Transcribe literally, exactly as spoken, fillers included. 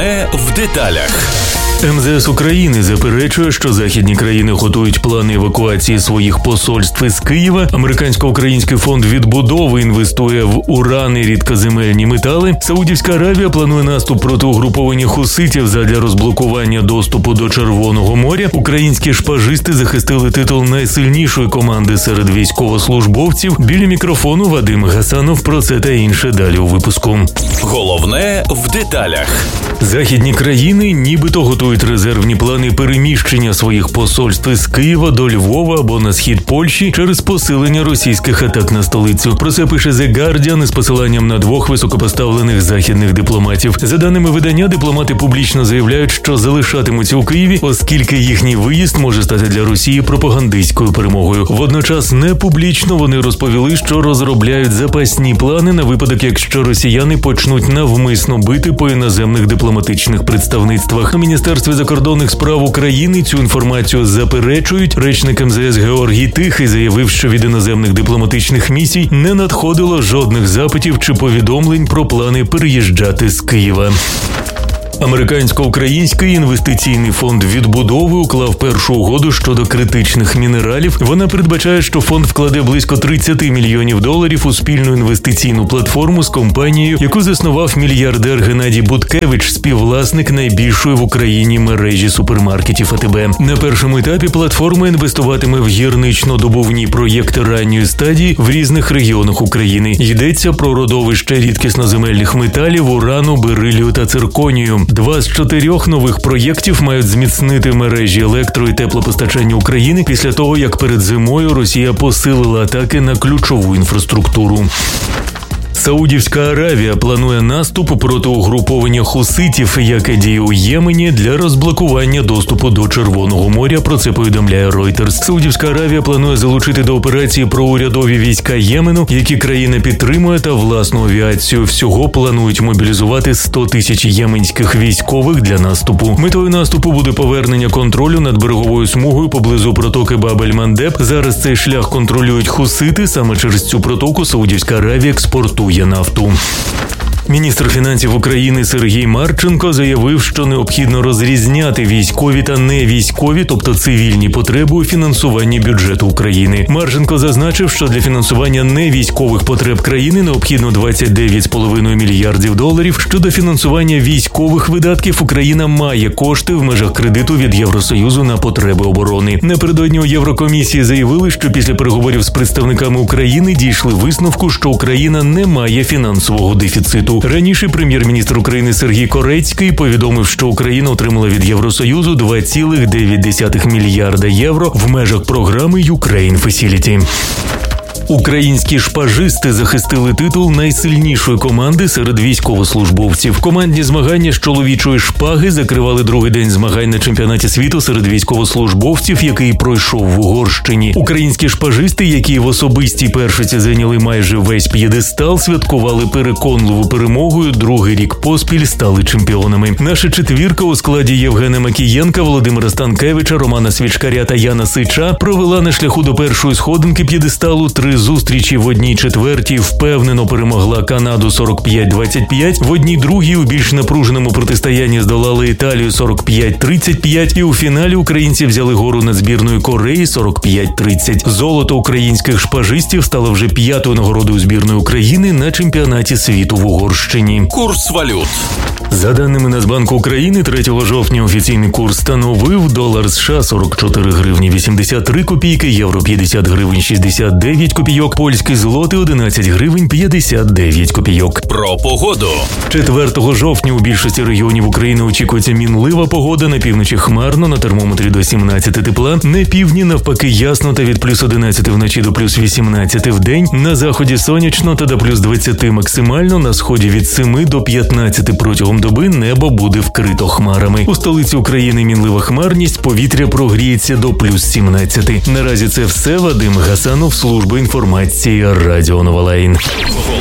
В деталях. ем зе ес України заперечує, що західні країни готують плани евакуації своїх посольств із Києва. Американсько-український фонд відбудови інвестує в уран і рідкоземельні метали. Саудівська Аравія планує наступ проти угруповання хуситів задля розблокування доступу до Червоного моря. Українські шпажисти захистили титул найсильнішої команди серед військовослужбовців. Біля мікрофону Вадим Гасанов. Про це та інше далі у випуску. Головне в деталях. Західні країни нібито готують резервні плани переміщення своїх посольств із Києва до Львова або на схід Польщі через посилення російських атак на столицю. Про це пише The Guardian із посиланням на двох високопоставлених західних дипломатів. За даними видання, дипломати публічно заявляють, що залишатимуться у Києві, оскільки їхній виїзд може стати для Росії пропагандистською перемогою. Водночас не публічно вони розповіли, що розробляють запасні плани на випадок, якщо росіяни почнуть навмисно бити по іноземних дипломатичних представництвах. На Міністерстві закордонних справ України цю інформацію заперечують. Речник ем зе ес Георгій Тихий заявив, що від іноземних дипломатичних місій не надходило жодних запитів чи повідомлень про плани переїжджати з Києва. Американсько-український інвестиційний фонд відбудови уклав першу угоду щодо критичних мінералів. Вона передбачає, що фонд вкладе близько тридцять мільйонів доларів у спільну інвестиційну платформу з компанією, яку заснував мільярдер Геннадій Буткевич, співвласник найбільшої в Україні мережі супермаркетів а те бе. На першому етапі платформа інвестуватиме в гірнично-добувні проєкти ранньої стадії в різних регіонах України. Йдеться про родовище рідкісноземельних металів, урану, берилію та цирконію. Два з чотирьох нових проєктів мають зміцнити мережі електро- і теплопостачання України після того, як перед зимою Росія посилила атаки на ключову інфраструктуру. Саудівська Аравія планує наступ проти угруповання хуситів, яке діє у Ємені, для розблокування доступу до Червоного моря. Про це повідомляє Reuters. Саудівська Аравія планує залучити до операції проурядові війська Ємену, які країна підтримує, та власну авіацію. Всього планують мобілізувати сто тисяч єменських військових для наступу. Метою наступу буде повернення контролю над береговою смугою поблизу протоки Баб-ель-Мандеб. Зараз цей шлях контролюють хусити. Саме через цю протоку Саудівська Аравія експортує нафту. Міністр фінансів України Сергій Марченко заявив, що необхідно розрізняти військові та невійськові, тобто цивільні потреби у фінансуванні бюджету України. Марченко зазначив, що для фінансування невійськових потреб країни необхідно двадцять дев'ять цілих п'ять десятих мільярдів доларів. Щодо фінансування військових видатків, Україна має кошти в межах кредиту від Євросоюзу на потреби оборони. Напередодні у Єврокомісії заявили, що після переговорів з представниками України дійшли висновку, що Україна не має фінансового дефіциту. Раніше прем'єр-міністр України Сергій Корецький повідомив, що Україна отримала від Євросоюзу два цілих дев'ять десятих мільярда євро в межах програми Ukraine Facility. Українські шпажисти захистили титул найсильнішої команди серед військовослужбовців. Командні змагання з чоловічої шпаги закривали другий день змагань на чемпіонаті світу серед військовослужбовців, який пройшов в Угорщині. Українські шпажисти, які в особистій першості зайняли майже весь п'єдестал, святкували переконливу перемогою, другий рік поспіль стали чемпіонами. Наша четвірка у складі Євгена Макієнка, Володимира Станкевича, Романа Свічкаря та Яна Сича провела на шляху до першої сходинки п'єдесталу три зустрічі. В одній четвертій впевнено перемогла Канаду сорок п'ять двадцять п'ять, в одній другій у більш напруженому протистоянні здолали Італію сорок п'ять тридцять п'ять, і у фіналі українці взяли гору над збірною Кореї сорок п'ять тридцять. Золото українських шпажистів стало вже п'ятою нагородою збірної України на чемпіонаті світу в Угорщині. Курс валют. За даними Нацбанку України, третього жовтня офіційний курс становив: долар США сорок чотири гривні вісімдесят три копійки, євро п'ятдесят гривень шістдесят дев'ять копійок, польський злотий одинадцять гривень п'ятдесят дев'ять копійок. Про погоду. четвертого жовтня у більшості регіонів України очікується мінлива погода, на півночі хмарно, на термометрі до сімнадцяти тепла, на півдні навпаки ясно та від плюс одинадцяти вночі до плюс вісімнадцяти в день, на заході сонячно та до плюс двадцяти максимально, на сході від семи до п'ятнадцяти протягом доби небо буде вкрито хмарами. У столиці України мінлива хмарність, повітря прогріється до плюс сімнадцяти. Наразі це все. Вадим Гасанов, служба інформації Радіо Новолайн.